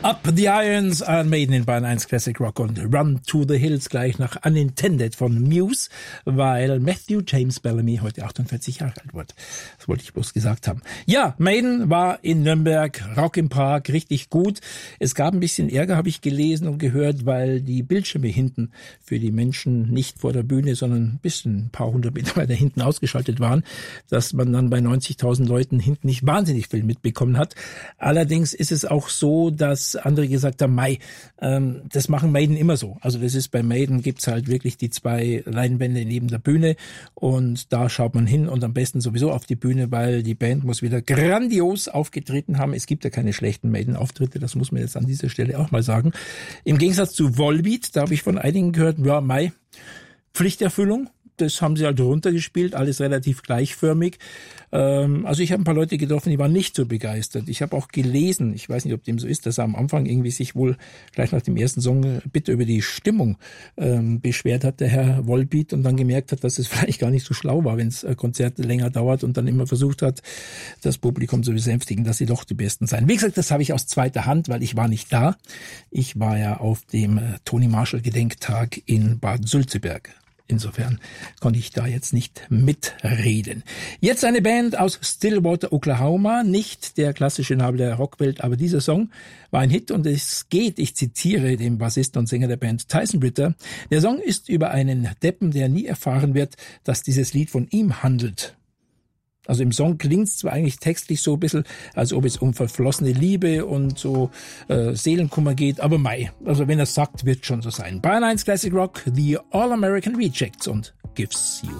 Up the Irons, Iron Maiden in Bayern 1 Classic Rock und Run to the Hills gleich nach Unintended von Muse, weil Matthew James Bellamy heute 48 Jahre alt wird. Das wollte ich bloß gesagt haben. Ja, Maiden war in Nürnberg, Rock im Park, richtig gut. Es gab ein bisschen Ärger, habe ich gelesen und gehört, weil die Bildschirme hinten für die Menschen nicht vor der Bühne, sondern ein paar hundert Meter weiter hinten ausgeschaltet waren, dass man dann bei 90.000 Leuten hinten nicht wahnsinnig viel mitbekommen hat. Allerdings ist es auch so, dass andere gesagt haben, das machen Maiden immer so. Also das ist bei Maiden gibt's halt wirklich die 2 Leinwände neben der Bühne und da schaut man hin und am besten sowieso auf die Bühne, weil die Band muss wieder grandios aufgetreten haben. Es gibt ja keine schlechten Maiden-Auftritte, das muss man jetzt an dieser Stelle auch mal sagen. Im Gegensatz zu Volbeat, da habe ich von einigen gehört, Pflichterfüllung. Das haben sie halt runtergespielt, alles relativ gleichförmig. Also ich habe ein paar Leute getroffen, die waren nicht so begeistert. Ich habe auch gelesen, ich weiß nicht, ob dem so ist, dass er am Anfang irgendwie sich wohl gleich nach dem ersten Song bitte über die Stimmung beschwert hat, der Herr Volbeat, und dann gemerkt hat, dass es vielleicht gar nicht so schlau war, wenn das Konzert länger dauert und dann immer versucht hat, das Publikum zu besänftigen, dass sie doch die Besten seien. Wie gesagt, das habe ich aus zweiter Hand, weil ich war nicht da. Ich war ja auf dem Toni Marshall Gedenktag in Bad Sülzeberg. Insofern konnte ich da jetzt nicht mitreden. Jetzt eine Band aus Stillwater, Oklahoma. Nicht der klassische Nabel der Rockwelt, aber dieser Song war ein Hit und es geht, ich zitiere den Bassisten und Sänger der Band Tyson Ritter, der Song ist über einen Deppen, der nie erfahren wird, dass dieses Lied von ihm handelt. Also im Song klingt's zwar eigentlich textlich so ein bisschen, als ob es um verflossene Liebe und so Seelenkummer geht, aber also wenn er sagt, wird schon so sein. Bayern 1 Classic Rock, The All-American Rejects und Gives You.